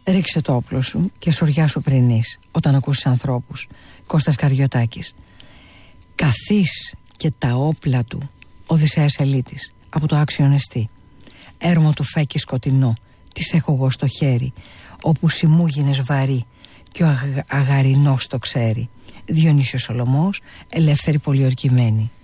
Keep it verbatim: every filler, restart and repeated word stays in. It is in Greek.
Ρίξε το όπλο σου και σουριάσου πρινείς όταν ακούσεις ανθρώπους. Κώστας Καριωτάκης. Καθείς και τα όπλα του. Οδυσσέας Ελίτης. Από το Άξιον Εστί. Έρμο του φέκι σκοτεινό. Τις έχω εγώ στο χέρι. Όπου σημούγινες βαρύ και ο αγ, αγαρινός το ξέρει. Διονύσιος Σολωμός. Ελεύθερη πολιορκημένη.